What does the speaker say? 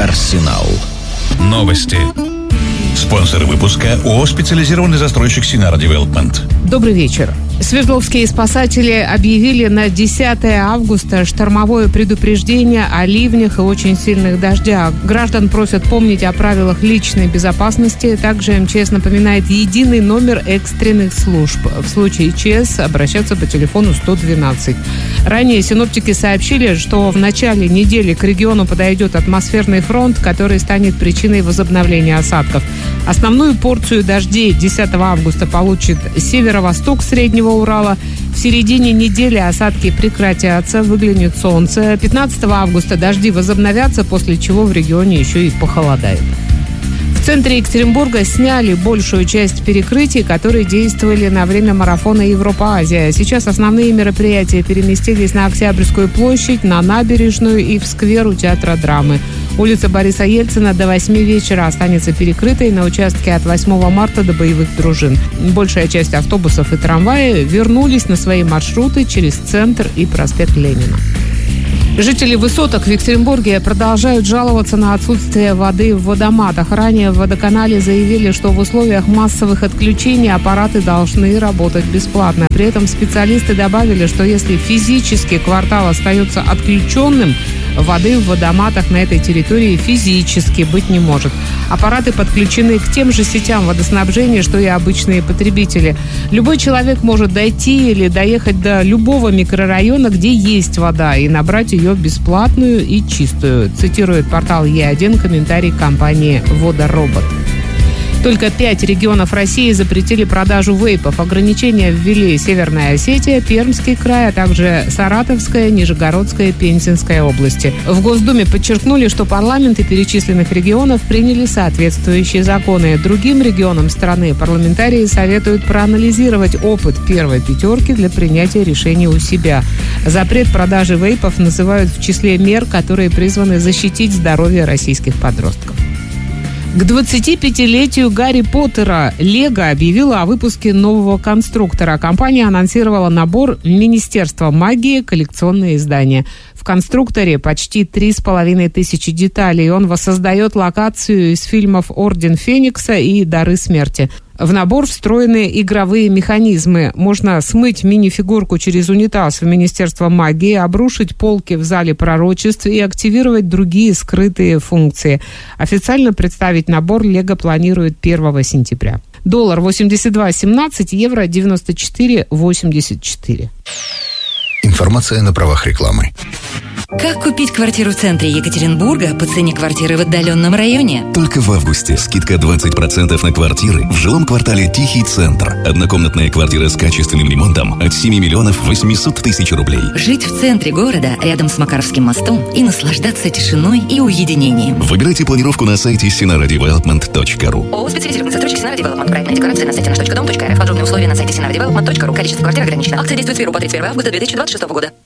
Арсенал. Новости. Спонсор выпуска ООО «Специализированный застройщик Синара Девелопмент». Добрый вечер. Свердловские спасатели объявили на 10 августа штормовое предупреждение о ливнях и очень сильных дождях. Граждан просят помнить о правилах личной безопасности. Также МЧС напоминает единый номер экстренных служб. В случае ЧС обращаться по телефону 112. Ранее синоптики сообщили, что в начале недели к региону подойдет атмосферный фронт, который станет причиной возобновления осадков. Основную порцию дождей 10 августа получит северо-восток Среднего Урала. В середине недели осадки прекратятся, выглянет солнце. 15 августа дожди возобновятся, после чего в регионе еще и похолодает. В центре Екатеринбурга сняли большую часть перекрытий, которые действовали на время марафона Европа-Азия. Сейчас основные мероприятия переместились на Октябрьскую площадь, на набережную и в сквер у Театра драмы. Улица Бориса Ельцина до 8 вечера останется перекрытой на участке от 8 марта до боевых дружин. Большая часть автобусов и трамваев вернулись на свои маршруты через центр и проспект Ленина. Жители высоток в Екатеринбурге продолжают жаловаться на отсутствие воды в водоматах. Ранее в водоканале заявили, что в условиях массовых отключений аппараты должны работать бесплатно. При этом специалисты добавили, что если физически квартал остается отключенным, воды в водоматах на этой территории физически быть не может. Аппараты подключены к тем же сетям водоснабжения, что и обычные потребители. Любой человек может дойти или доехать до любого микрорайона, где есть вода, и набрать ее бесплатную и чистую, цитирует портал Е1 комментарий компании «Водоробот». Только 5 регионов России запретили продажу вейпов. Ограничения ввели Северная Осетия, Пермский край, а также Саратовская, Нижегородская и Пензенская области. В Госдуме подчеркнули, что парламенты перечисленных регионов приняли соответствующие законы. Другим регионам страны парламентарии советуют проанализировать опыт первой пятерки для принятия решений у себя. Запрет продажи вейпов называют в числе мер, которые призваны защитить здоровье российских подростков. К 25-летию Гарри Поттера Лего объявила о выпуске нового конструктора. Компания анонсировала набор Министерства магии коллекционное издание. В конструкторе почти 3500 деталей. Он воссоздает локацию из фильмов «Орден Феникса» и «Дары смерти». В набор встроены игровые механизмы. Можно смыть мини-фигурку через унитаз в Министерство магии, обрушить полки в зале пророчеств и активировать другие скрытые функции. Официально представить набор Лего планирует 1 сентября. Доллар 82.17, евро 94.84. Информация на правах рекламы. Как купить квартиру в центре Екатеринбурга по цене квартиры в отдаленном районе? Только в августе скидка 20% на квартиры в жилом квартале «Тихий центр». Однокомнатная квартира с качественным ремонтом от 7 миллионов 800 тысяч рублей. Жить в центре города, рядом с Макаровским мостом, и наслаждаться тишиной и уединением. Выбирайте планировку на сайте sinaradevelopment.ru. ООО «Специализированный застройщик Синара Девелопмент». Проектная декларация на сайте nаш.dom.rf. Подробные условия на сайте sinaradevelopment.ru. Количество квартир ограничено. Акция действует с 1 по 31 августа 2026 года.